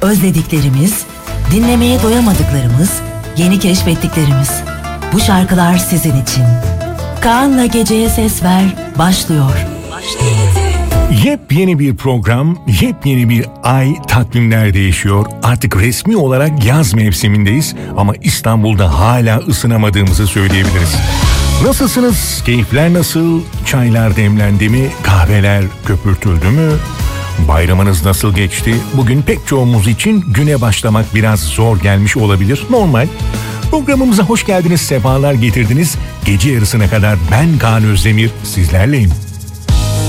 özlediklerimiz, dinlemeye doyamadıklarımız, yeni keşfettiklerimiz. Bu şarkılar sizin için. Kaan'la Geceye Ses Ver başlıyor. Yepyeni bir program, yepyeni bir ay, takvimler değişiyor. Artık resmi olarak yaz mevsimindeyiz ama İstanbul'da hala ısınamadığımızı söyleyebiliriz. Nasılsınız? Keyifler nasıl? Çaylar demlendi mi? Kahveler köpürtüldü mü? Bayramınız nasıl geçti? Bugün pek çoğumuz için güne başlamak biraz zor gelmiş olabilir. Normal. Programımıza hoş geldiniz, sefalar getirdiniz. Gece yarısına kadar ben Kaan Özdemir sizlerleyim.